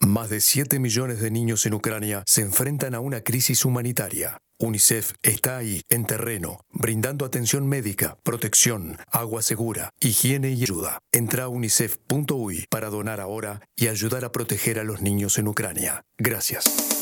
Más de 7 millones de niños en Ucrania se enfrentan a una crisis humanitaria. UNICEF está ahí, en terreno, brindando atención médica, protección, agua segura, higiene y ayuda. Entra a unicef.uy para donar ahora y ayudar a proteger a los niños en Ucrania. Gracias.